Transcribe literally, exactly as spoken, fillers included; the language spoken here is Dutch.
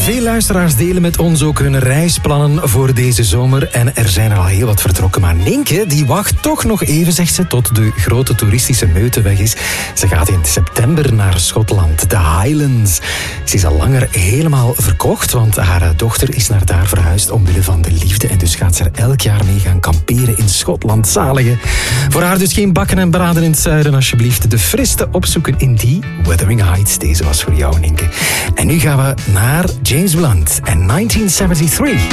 Veel luisteraars delen met ons ook hun reisplannen voor deze zomer. En er zijn er al heel wat vertrokken. Maar Nienke, die wacht toch nog even, zegt ze, tot de grote toeristische meute weg is. Ze gaat in september naar Schotland, de Highlands. Ze is al langer helemaal verkocht, want haar dochter is naar daar verhuisd omwille van de liefde. En dus gaat ze er elk jaar mee gaan kamperen in Schotland. Zalige. Voor haar dus geen bakken en braden in het zuiden, alsjeblieft. De friste opzoeken in die Wuthering Heights. Deze was voor jou, Nienke. En nu gaan we naar James Blunt en negentien zevenenzeventig.